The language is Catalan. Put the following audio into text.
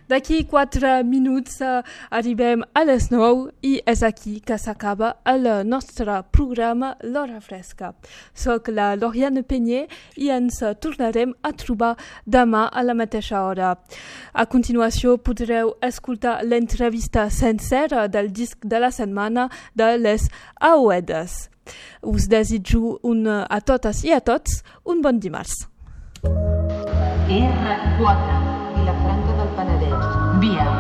D'aquí 4 minuts arribem a les 9 i és aquí que s'acaba el nostre programa L'Hora Fresca. Soc la Lauriane Penyer i ens tornarem a trobar demà a la mateixa hora. A continuació podreu escoltar l'entrevista sencera del disc de la setmana de les Aouedes. Us desitjo a totes i a tots un bon dimarts. R4, Vilafranca del Penedès. Via